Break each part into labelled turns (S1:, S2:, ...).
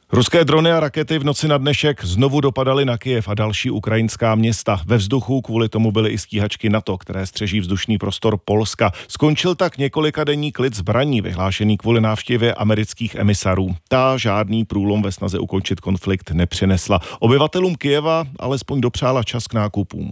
S1: Ruské drony a rakety v noci na dnešek znovu dopadaly na Kyjev a další ukrajinská města. Ve vzduchu kvůli tomu byly i stíhačky NATO, které střeží vzdušný prostor Polska. Skončil tak několikadenní klid zbraní, vyhlášený kvůli návštěvě amerických emisarů. Ta žádný průlom ve snaze ukončit konflikt nepřinesla. Obyvatelům Kyjeva alespoň dopřála čas k nákupům.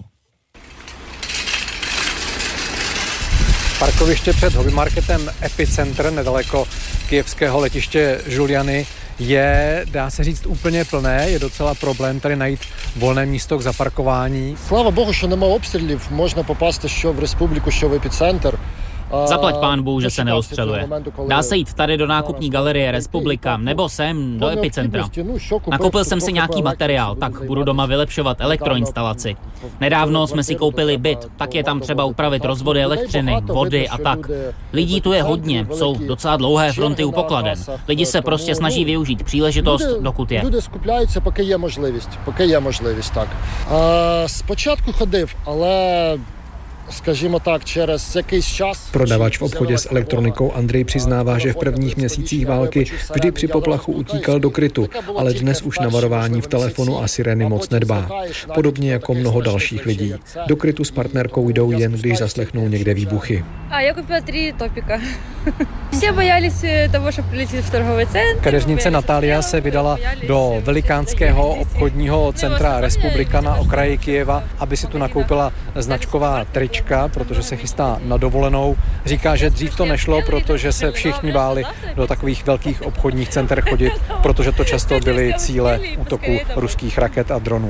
S2: Parkoviště před hobbymarketem Epicenter nedaleko kyjevského letiště Žuljany je, dá se říct, úplně plné. Je docela problém tady najít volné místo k zaparkování.
S3: Слава Богу, що нема обстрілів, можна попасти що в республіку, що в епіцентр.
S4: Zaplať pán Bůh, že se neostřeluje. Dá se jít tady do nákupní galerie Republika nebo sem do Epicentra. Nakoupil jsem si nějaký materiál, tak budu doma vylepšovat elektroinstalaci. Nedávno jsme si koupili byt, tak je tam třeba upravit rozvody elektřiny, vody a tak. Lidí tu je hodně, jsou docela dlouhé fronty u pokladen. Lidi se prostě snaží využít příležitost, dokud je.
S3: Люди скупляються, поки є можливість, так. Спочатку ходив, але скажімо так, через якийсь час.
S2: Prodavač v obchodě s elektronikou Andrej přiznává, že v prvních měsících války vždy při poplachu utíkal do krytu, ale dnes už na varování v telefonu a sireny moc nedbá. Podobně jako mnoho dalších lidí. Do krytu s partnerkou jdou jen, když zaslechnou někde výbuchy.
S5: Já koupila 3 topika. Všichni bojались toho, že přiletět v торговый центр.
S2: Kadeřnice Natália se vydala do velikánského obchodního centra Republika na okraji Kyjeva, aby si tu nakoupila značková trička, protože se chystá na dovolenou. Říká, že dřív to nešlo, protože se všichni báli do takových velkých obchodních center chodit, protože to často byly cíle útoku ruských raket a dronů.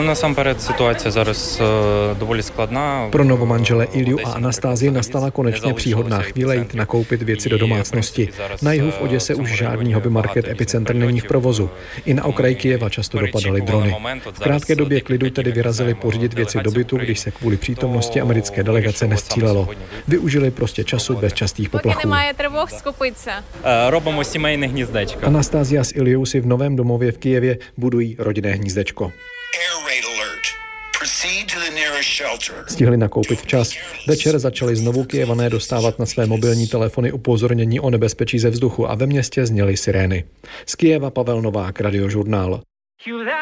S2: Pro novomanžele Ilju a Anastázii nastala konečně příhodná chvíle jít nakoupit věci do domácnosti. Na jihu v Oděse už žádný hobbymarket Epicenter není v provozu. I na okraji Kyjeva často dopadaly drony. V krátké době klidu tedy vyrazili pořídit věci do bytu, když se kvůli přítomnosti americké delegace nestřílelo. Využili prostě času bez častých poplachů. Anastázia s Iljou si v novém domově v Kyjevě budují rodinné hnízdečko. Stihli nakoupit včas. Večer začali znovu Kyjevané dostávat na své mobilní telefony upozornění o nebezpečí ze vzduchu a ve městě zněly sirény. Z Kyjeva Pavel Novák, Radiožurnál.